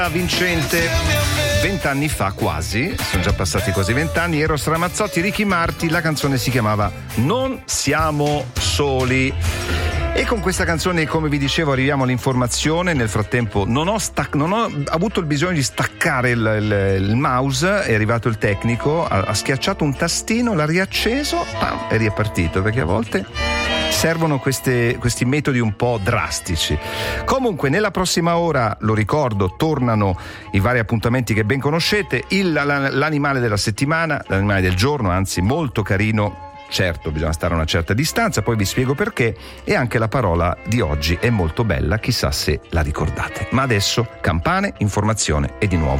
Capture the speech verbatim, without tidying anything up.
Vincente. Vent'anni fa, quasi, sono già passati quasi vent'anni, Eros Ramazzotti, Ricky Martin, la canzone si chiamava Non siamo soli. E con questa canzone, come vi dicevo, arriviamo all'informazione. Nel frattempo non ho, stac- non ho avuto il bisogno di staccare il, il, il mouse, è arrivato il tecnico, ha, ha schiacciato un tastino, l'ha riacceso, pam, è ripartito, perché a volte servono queste, questi metodi un po' drastici. Comunque nella prossima ora, lo ricordo, tornano i vari appuntamenti che ben conoscete, il, l'animale della settimana, l'animale del giorno, anzi molto carino. Certo, bisogna stare a una certa distanza, poi vi spiego perché, e anche la parola di oggi è molto bella, chissà se la ricordate. Ma adesso campane, informazione e di nuovo